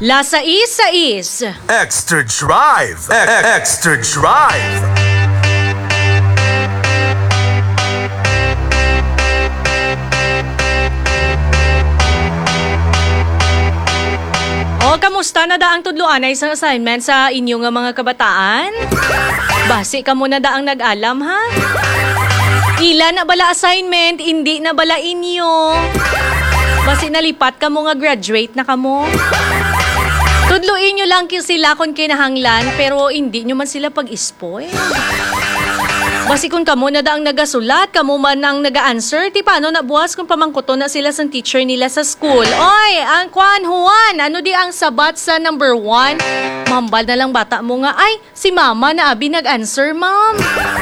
Lasa is Extra Drive. Extra Drive. O, kamusta na daang tudloan ay isang assignment sa inyong mga kabataan? Basi ka muna daang nag-alam, ha? Ilan na bala assignment, hindi na bala inyo. Basi nalipat ka mo nga graduate na ka mo. Tudluin nyo lang sila kung kinahanglan, pero hindi nyo man sila pag-spoil. Basi kung kamo na daang nagasulat, kamo man ang nag-answer, ti paano nabuwas kung pamangkuto na sila sa teacher nila sa school. Oy, ang Juan, ano di ang sabat sa number 1? Mambal na lang bata mo nga, ay, si mama na abi nag-answer, ma'am.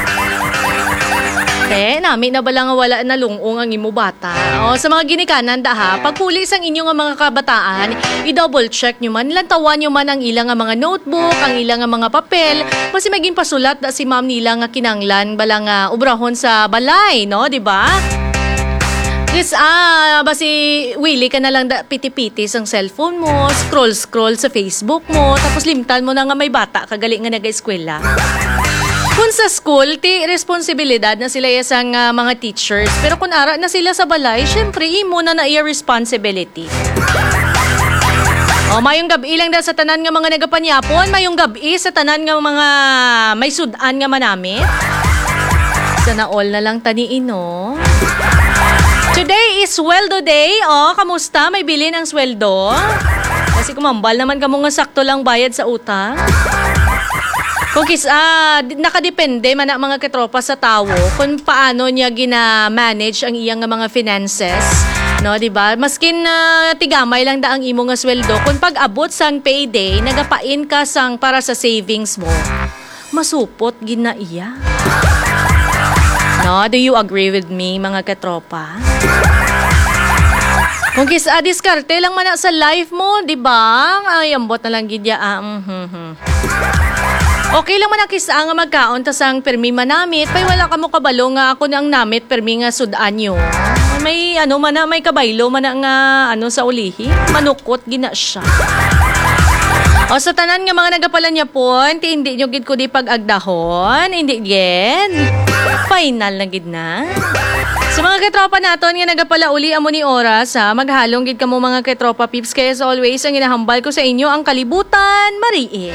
Nami na bala nga wala na lungong ang imo bata. O, sa mga ginikanan ha, pagpuli sang inyo nga mga kabataan, i-double check nyo man, lantawan nyo man ang ilang nga mga notebook, ang ilang nga mga papel, kasi maging pasulat na si ma'am nila nga kinanglan bala nga ubrahon sa balay, no, di ba? Yes, basi wili ka na lang piti-piti sang cellphone mo, scroll sa Facebook mo, tapos limtan mo na nga may bata kagali nga nag-eskwela. Kung sa school, responsibilidad na sila isang mga teachers. Pero kung ara na sila sa balay, syempre, imo na iya responsibility. O, mayong gabi lang sa tanan nga mga nagapanyapon, mayong gabi sa tanan nga mga may sudan nga manamit. Sana all na lang taniin, no? Today is sweldo day. O, kamusta? May bilin ang sweldo? Kasi kumambal naman ka mo nga sakto lang bayad sa utang. Kung nakadepende man ang mga katropa sa tao kung paano niya gina-manage ang iyang mga finances, no, di ba? Maskin tigamay lang da ang imo nga sweldo, kung pag-abot sang payday, nagapain ka sang para sa savings mo, masupot gina iya. No, do you agree with me, mga katropa? Kung diskarte lang man sa life mo, di ba? Ay, ambot na lang gidya. Okay lang man ang nga magkaon tas ang permi manamit, pay wala ka mo kabalo nga ako na ang namit permi nga sudan nyo. May may kabaylo man nga sa ulihi, manukot gina siya. O sa tanan nga mga nagapalan niya po, hindi nyo gid ko di pag-agdahon, hindi gid. Final na gid na. Sa mga katropa naton nga nagapala uli amo ni oras, maghalong gid kamo mga katropa pips, kaya as always ang ginahambal ko sa inyo ang kalibutan mariit.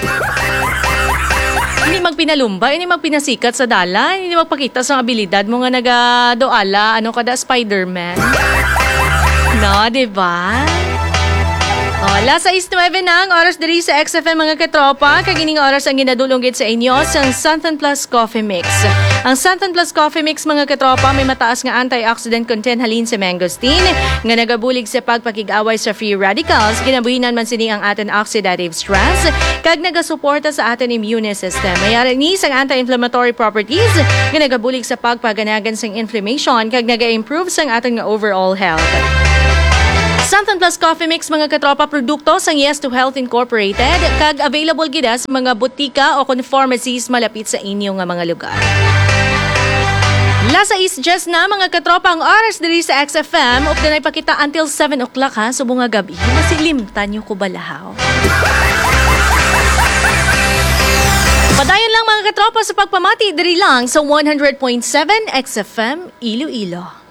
Hindi magpinalumba, hindi magpinasikat sa dala, hindi magpakita sa abilidad mo nga nagadoala, kada Spider-Man. No, diba? O, alas 6:09 na ang oras diri sa XFM mga katropa. Kagining oras ang ginadulunggit sa inyo sa Santan Plus Coffee Mix. Ang Santan Plus Coffee Mix mga katropa may mataas nga antioxidant content halin sa mangosteen nga nagabulig sa pagpakig-away sa free radicals. Ginabuhinan man sini ang aton oxidative stress kag nagasuporta sa aton immune system. Mayara ni sang anti-inflammatory properties nga nagabulig sa pagpaganagan sang inflammation kag naga-improve sang aton nga overall health. Santan Plus Coffee Mix mga katropa, produkto sang Yes to Health Incorporated kag available gid sa mga butika o pharmacies malapit sa inyo nga mga lugar. Lasa is just na mga katropa ang oras diri sa XFM ug dinay pakita until 7 o'clock ha subong nga gabi. Masilimtan niyo ko balahaw. Padayon lang mga katropa sa pagpamati diri lang sa 100.7 XFM Iloilo.